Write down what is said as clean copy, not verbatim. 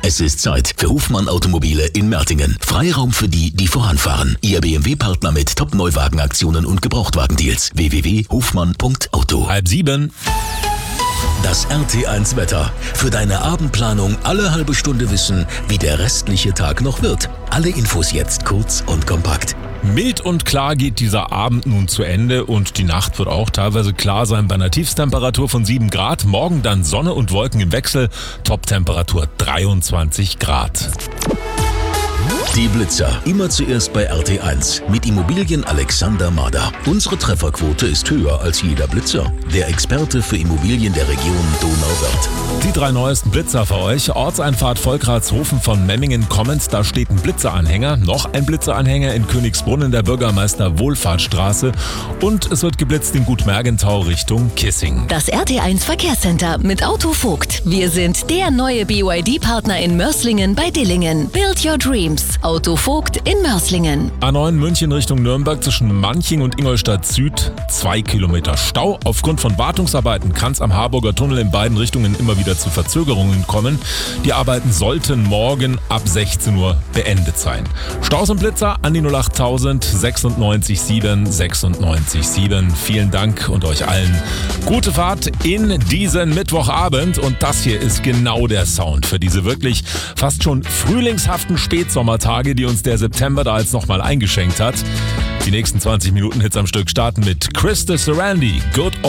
Es ist Zeit für Hofmann Automobile in Mertingen. Freiraum für die, die voranfahren. Ihr BMW-Partner mit Top-Neuwagenaktionen und Gebrauchtwagendeals. www.hofmann.auto. 6:30. Das RT1 Wetter. Für deine Abendplanung alle halbe Stunde wissen, wie der restliche Tag noch wird. Alle Infos jetzt kurz und kompakt. Mild und klar geht dieser Abend nun zu Ende und die Nacht wird auch teilweise klar sein bei einer Tiefstemperatur von 7 Grad. Morgen dann Sonne und Wolken im Wechsel, Toptemperatur 23 Grad. Die Blitzer. Immer zuerst bei RT1 mit Immobilien Alexander Mader. Unsere Trefferquote ist höher als jeder Blitzer. Der Experte für Immobilien der Region Donauwörth. Die 3 neuesten Blitzer für euch. Ortseinfahrt Volkratshofen von Memmingen kommend. Da steht ein Blitzeranhänger. Noch ein Blitzeranhänger in Königsbrunn der Bürgermeister Wohlfahrtsstraße. Und es wird geblitzt in Gut Mergenthau Richtung Kissing. Das RT1 Verkehrscenter mit Auto Vogt. Wir sind der neue BYD-Partner in Mörs-Lingen bei Dillingen. Build your dreams. Auto Vogt in Mörs-Lingen. A9 München Richtung Nürnberg zwischen Manching und Ingolstadt Süd. 2 Kilometer Stau. Aufgrund von Wartungsarbeiten kann es am Harburger Tunnel in beiden Richtungen immer wieder zu Verzögerungen kommen. Die Arbeiten sollten morgen ab 16 Uhr beendet sein. Staus und Blitzer an die 08000 96 7 96 7. Vielen Dank und euch allen gute Fahrt in diesen Mittwochabend. Und das hier ist genau der Sound für diese wirklich fast schon frühlingshaften Spätsommertage, die uns der September da jetzt nochmal eingeschenkt hat. Die nächsten 20 Minuten Hits am Stück starten mit Chris de Sarandi, Good